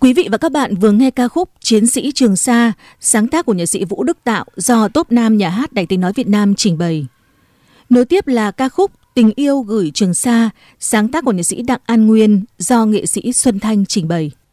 Quý vị và các bạn vừa nghe ca khúc Chiến sĩ Trường Sa, sáng tác của nhạc sĩ Vũ Đức Tạo do Tốp Nam Nhà hát Đài Tiếng Nói Việt Nam trình bày. Nối tiếp là ca khúc Tình Yêu Gửi Trường Sa, sáng tác của nhạc sĩ Đặng An Nguyên do nghệ sĩ Xuân Thanh trình bày.